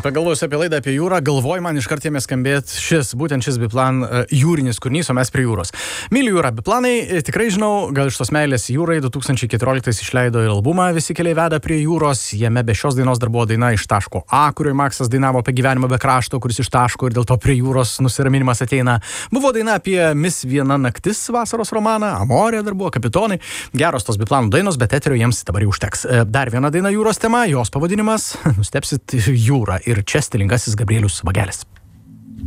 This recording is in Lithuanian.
Pagalvojus apie laidą apie jūrą, galvoj man iškart ėmė skambėti šis Biplan jūrinis kūrinys, o mes prie jūros. Myliu jūrą, Biplanai, tikrai žinau, gal iš tos meilės jūrai 2014 išleido ir albumą Visi keliai veda prie jūros, jame be šios dainos dar buvo daina Iš taško A, kurioje Maksas dainavo apie gyvenimą be krašto, kuris iš taško ir dėl to prie jūros nusiraminimas ateina. Buvo daina apie Mis viena naktis vasaros romaną, Amorė dar buvo, Kapitonai. Geros tos Biplanų dainos, bet eterio jiems dabar jau užteks. Dar viena daina jūros tema, jos pavadinimas, nustepsit, Jūra ir čia stilingasis Gabrielius Vagelis.